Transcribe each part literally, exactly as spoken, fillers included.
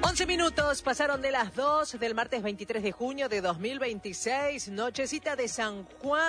once minutos pasaron de las dos del martes veintitrés de junio de dos mil veintiséis, nochecita de San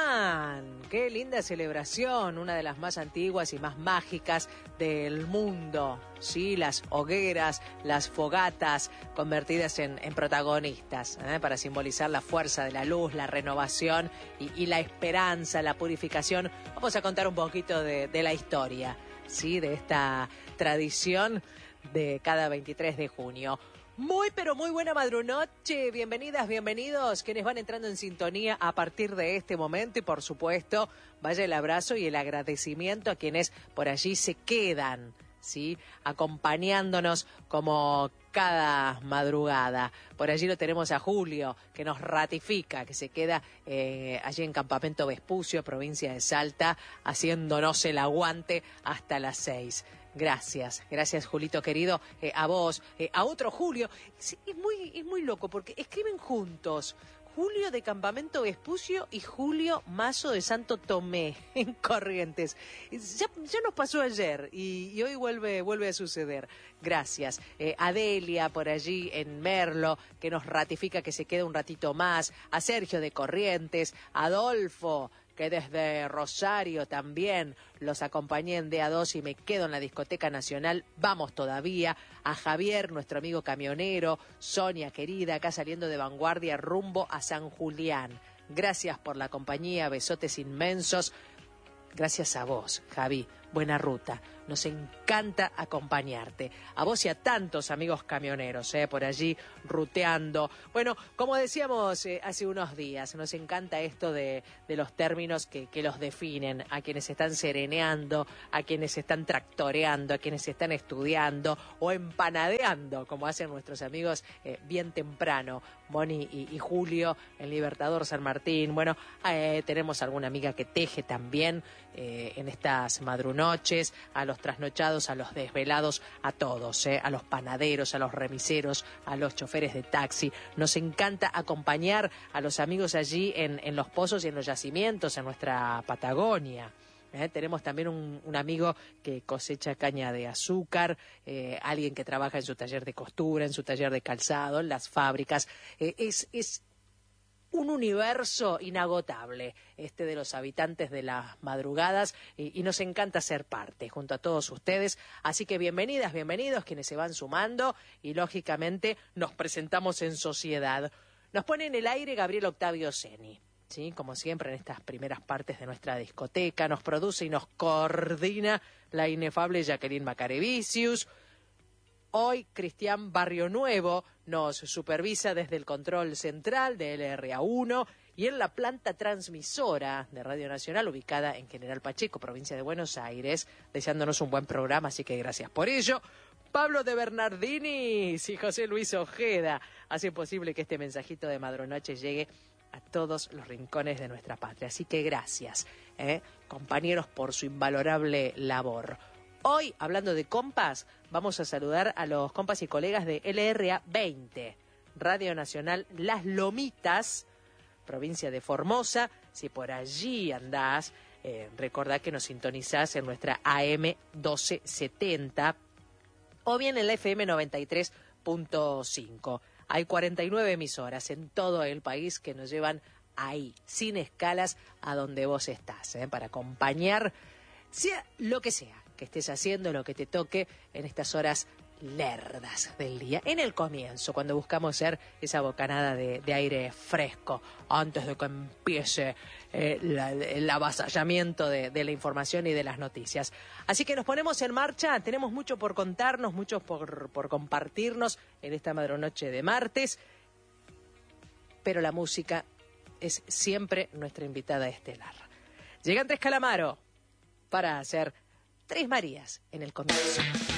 Juan. Qué linda celebración, una de las más antiguas y más mágicas del mundo. Sí, las hogueras, las fogatas convertidas en, en protagonistas, ¿eh? Para simbolizar la fuerza de la luz, la renovación y, y la esperanza, la purificación. Vamos a contar un poquito de, de la historia, sí, de esta tradición de cada veintitrés de junio. Muy, pero muy buena madrunoche. Bienvenidas, bienvenidos, quienes van entrando en sintonía a partir de este momento. Y por supuesto, vaya el abrazo y el agradecimiento a quienes por allí se quedan, ¿sí?, acompañándonos como cada madrugada. Por allí lo tenemos a Julio, que nos ratifica, que se queda eh, allí en Campamento Vespucio, provincia de Salta, haciéndonos el aguante hasta las seis. Gracias, gracias Julito querido, eh, a vos, eh, a otro Julio. Sí, es muy, es muy loco porque escriben juntos. Julio de Campamento Vespucio y Julio Mazo de Santo Tomé, en Corrientes. Ya, ya nos pasó ayer y, y hoy vuelve, vuelve a suceder. Gracias. Eh, Adelia por allí en Merlo, que nos ratifica que se queda un ratito más. A Sergio de Corrientes, Adolfo, que desde Rosario también los acompañé en D A dos y me quedo en la Discoteca Nacional. Vamos todavía. A Javier, nuestro amigo camionero, Sonia querida, acá saliendo de Vanguardia rumbo a San Julián. Gracias por la compañía, besotes inmensos. Gracias a vos, Javi. Buena ruta. Nos encanta acompañarte. A vos y a tantos amigos camioneros, eh, por allí ruteando. Bueno, como decíamos eh, hace unos días, nos encanta esto de, de los términos que, que los definen. A quienes están sereneando, a quienes están tractoreando, a quienes están estudiando o empanadeando, como hacen nuestros amigos eh, bien temprano. Moni y, y Julio en Libertador San Martín. Bueno, eh, tenemos alguna amiga que teje también eh, en estas madrunoches, a los trasnochados, a los desvelados, a todos, eh, a los panaderos, a los remiseros, a los choferes de taxi. Nos encanta acompañar a los amigos allí en, en los pozos y en los yacimientos, en nuestra Patagonia. Eh, tenemos también un, un amigo que cosecha caña de azúcar, eh, alguien que trabaja en su taller de costura, en su taller de calzado, en las fábricas. Eh, es, es un universo inagotable, este de los habitantes de las madrugadas, y, y nos encanta ser parte junto a todos ustedes. Así que bienvenidas, bienvenidos quienes se van sumando y lógicamente nos presentamos en sociedad. Nos pone en el aire Gabriel Octavio Seni. Sí, como siempre en estas primeras partes de nuestra discoteca, nos produce y nos coordina la inefable Jacqueline Macarevicius. Hoy Cristian Barrio Nuevo nos supervisa desde el control central de L R A uno y en la planta transmisora de Radio Nacional ubicada en General Pacheco, provincia de Buenos Aires, deseándonos un buen programa, así que gracias por ello. Pablo de Bernardini y José Luis Ojeda hacen posible que este mensajito de Madrunoche llegue a todos los rincones de nuestra patria. Así que gracias, ¿eh? compañeros, por su invalorable labor. Hoy, hablando de compas, vamos a saludar a los compas y colegas de L R A veinte, Radio Nacional Las Lomitas, provincia de Formosa. Si por allí andás, eh, recordá que nos sintonizás en nuestra A M doce setenta o bien en la F M noventa y tres punto cinco. Hay cuarenta y nueve emisoras en todo el país que nos llevan ahí, sin escalas, a donde vos estás, ¿eh? para acompañar, sea lo que sea que estés haciendo, lo que te toque en estas horas lerdas del día. En el comienzo, cuando buscamos ser esa bocanada de, de aire fresco, antes de que empiece eh, la, el avasallamiento de, de la información y de las noticias. Así que nos ponemos en marcha, tenemos mucho por contarnos, mucho por, por compartirnos en esta madrunoche de martes, pero la música es siempre nuestra invitada estelar. Llega Andrés Calamaro para hacer Tres Marías en el comienzo.